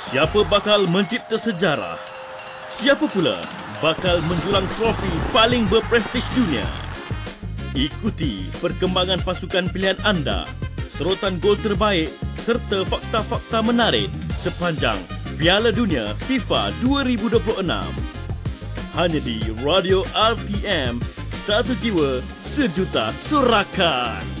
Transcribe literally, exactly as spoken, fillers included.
Siapa bakal mencipta sejarah? Siapa pula bakal menjulang trofi paling berprestij dunia? Ikuti perkembangan pasukan pilihan anda, serotan gol terbaik serta fakta-fakta menarik sepanjang Piala Dunia FIFA dua ribu dua puluh enam. Hanya di Radio R T M, satu jiwa sejuta surakan.